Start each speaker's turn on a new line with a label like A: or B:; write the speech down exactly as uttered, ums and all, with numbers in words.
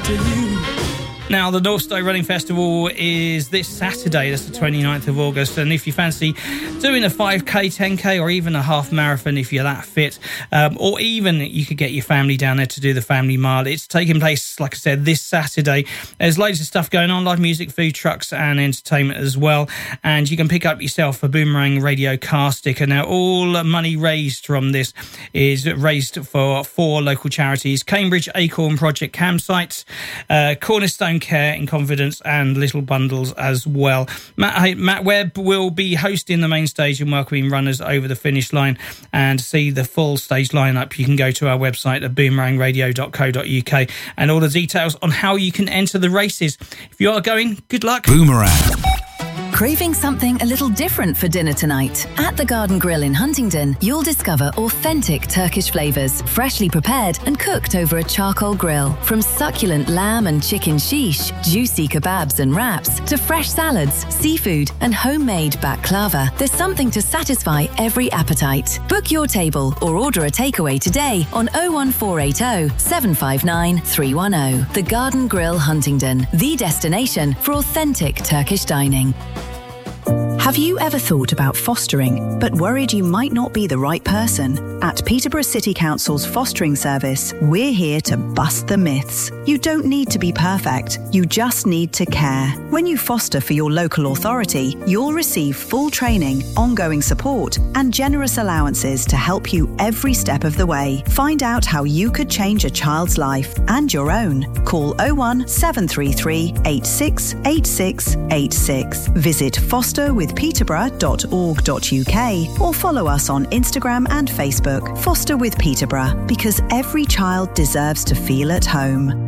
A: to you.
B: Now, the North Stowe Running Festival is this Saturday, that's the twenty-ninth of August, and if you fancy doing a five K, ten K, or even a half marathon if you're that fit, um, or even you could get your family down there to do the family mile, it's taking place, like I said, this Saturday. There's loads of stuff going on, live music, food trucks and entertainment as well, and you can pick up yourself a Boomerang Radio car sticker. Now, all money raised from this is raised for four local charities: Cambridge Acorn Project Campsites, uh, Cornerstone Care in Confidence, and Little Bundles as well. Matt, Matt Webb will be hosting the main stage and welcoming runners over the finish line. And to see the full stage lineup, you can go to our website at boomerang radio dot co dot uk and all the details on how you can enter the races. If you are going, good luck.
C: Boomerang.
D: Craving something a little different for dinner tonight? At the Garden Grill in Huntingdon, you'll discover authentic Turkish flavours, freshly prepared and cooked over a charcoal grill. From succulent lamb and chicken shish, juicy kebabs and wraps, to fresh salads, seafood and homemade baklava, there's something to satisfy every appetite. Book your table or order a takeaway today on oh one four eight oh, seven five nine, three one oh. The Garden Grill Huntingdon, the destination for authentic Turkish dining.
E: Have you ever thought about fostering, but worried you might not be the right person? At Peterborough City Council's fostering service, we're here to bust the myths. You don't need to be perfect, you just need to care. When you foster for your local authority, you'll receive full training, ongoing support, and generous allowances to help you every step of the way. Find out how you could change a child's life and your own. Call oh one seven three three, eight six eight six eight six. Visit foster with peterborough dot org dot uk or follow us on Instagram and Facebook. Foster with Peterborough, because every child deserves to feel at home.